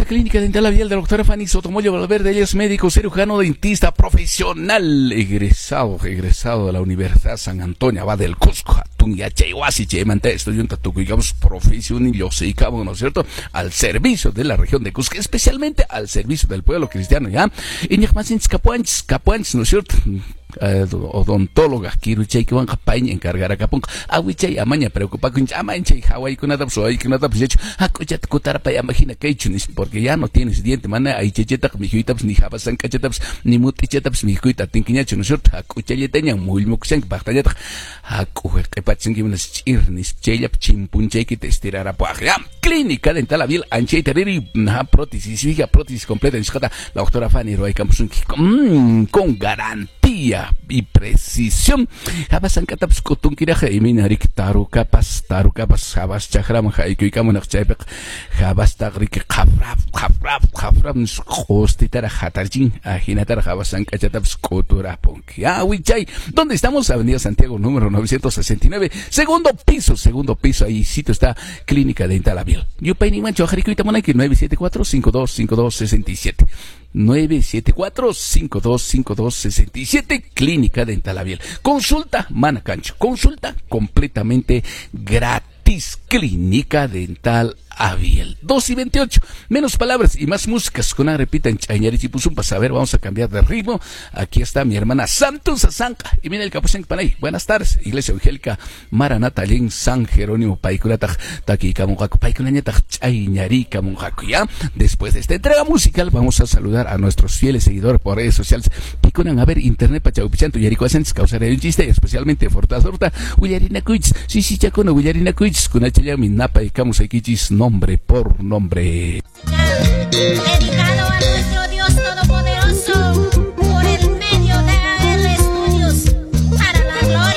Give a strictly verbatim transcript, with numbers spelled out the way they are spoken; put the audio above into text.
esta clínica dental labial de la doctora Fanny Sotomoyo Valverde. Ella es médico cirujano dentista profesional, egresado, egresado de la Universidad San Antonio Abad del Cusco. Digamos, profesión y yo sé, ¿no es cierto? Al servicio de la región de Cusco, especialmente al servicio del pueblo cristiano, ¿ya? Y ¿no es cierto? Uh, odontóloga kiruchay que van a paña encargar a capón aguichay amaña preocupa con amanchay hawaii con nada soy que nada pues hecho acocha cutar pa imagina que chunis porque ya no tienes diente mana ay checheta mi hijita ni jabasan cachetas ni muticheta mi hijita tinquiña chuno short acocha le teñan muy muxen batalla acu que patsin que unas chirnis chella chimpunchay que te estirara pa ya clínica dental labial anchay tereri na prótesis hija prótesis completa en la doctora Fanny Roy Campos con garantía y precisión. Habasan katapus kotun kiraja y minarik taru kapas taru kapas habas chakram haiku ikamunak chaypek habas tagrik khabrab khabrab khabrab hostitara hatarjin ajinatar habasan kachatapus kotura ponki awichay. ¿Dónde estamos? Avenida Santiago número novecientos sesenta y nueve, segundo piso, segundo piso, ahí sitio está Clínica Dental Labial. Yo peini mancho jariku itamonaki nueve siete cuatro cinco dos cinco dos seis siete nueve siete cuatro cinco dos cinco dos seis siete. Clínica Dental Labial. Consulta Manacancho. Consulta completamente gratis. Clínica Dental Labial. dos y veintiocho. Menos palabras y más músicas. Con una repita en Chañarichi Pusum para saber. Vamos a cambiar de ritmo. Aquí está mi hermana Santos Sasanka. Y mira el Capuchén Panay. Buenas tardes. Iglesia Evangélica Maranata Lin San Jerónimo Paikuratag. Taki Kamunjaku Paikunañatag Chañari Kamunjaku. Ya. Después de esta entrega musical, vamos a saludar a nuestros fieles seguidores por redes sociales. Pikunan a ver internet Pachaupichanta Yariko Asens. Causaré un chiste. Especialmente Fortas Horta. Willarina Kuits. Sí, sí, chacono. Willarina Kuits. Kunachaya Minapa y Kamusaikichis. Nombre por nombre.